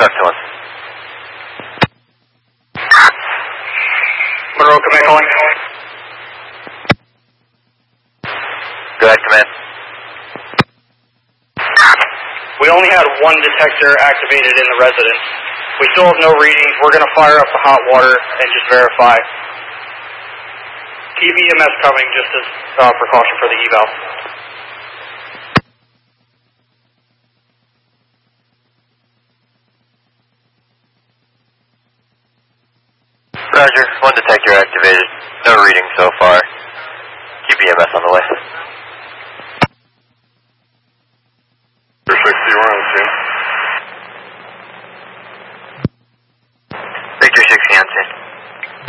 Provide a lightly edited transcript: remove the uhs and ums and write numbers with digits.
talk to us. Monroe, command calling. Go ahead, command. We only had one detector activated in the residence. We still have no readings. We're going to fire up the hot water and just verify. Keep EMS coming just as precaution for the eval. Roger, one detector activated. No reading so far. Keep EMS on the way. Victor 60 on scene.